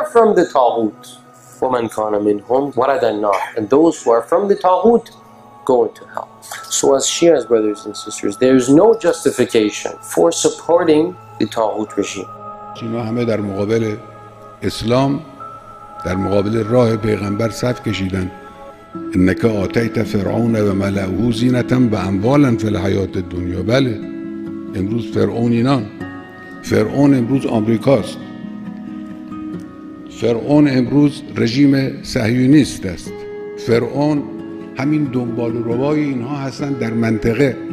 from the Taghut. وَمَنْ كَانَ مِنْهُمْ وَرَدَ النَّارِ. And those who are from the Taghut go into hell. So as Shias, brothers and sisters, there is no justification for supporting the Taghut regime. اینا همه در مقابل اسلام، در مقابل راه پیغمبر صف کشیدن. انک آتیت فرعون و ملئه زینة و اموالا فی الحیات الدنیا. بله، امروز فرعون اینان. فرعون امروز آمریکاست. فرعون امروز رژیم صهیونیست است. فرعون همین دنبال روای اینها هستند در منطقه.